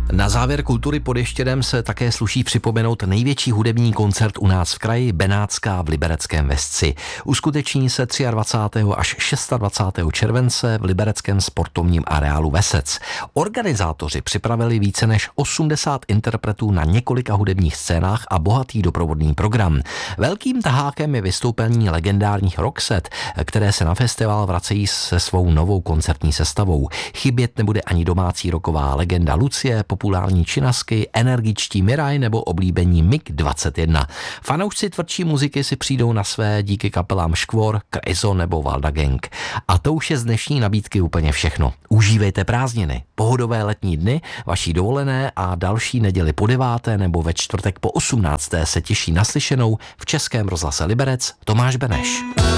Na závěr Kultury pod Ještědem se také sluší připomenout největší hudební koncert u nás v kraji, Benátská v Libereckém Vesci. Uskuteční se 23. až 26. července v libereckém sportovním areálu Vesec. Organizátoři připravili více než 80 interpretů na několika hudebních scénách a bohatý doprovodný program. Velkým tahákem je vystoupení legendárních Roxette, které se na festival vracejí se svou novou koncertní sestavou. Chybět nebude ani domácí rocková legenda Lucie, populární činasky, energičtí Miraj nebo oblíbení MiG-21. Fanoušci tvrdší muziky si přijdou na své díky kapelám Škvor, Krejzo nebo Valda Gang. A to už je z dnešní nabídky úplně všechno. Užívejte prázdniny, pohodové letní dny, vaší dovolené a další neděli po 9. nebo ve čtvrtek po 18. se těší naslyšenou v Českém rozhlase Liberec Tomáš Beneš.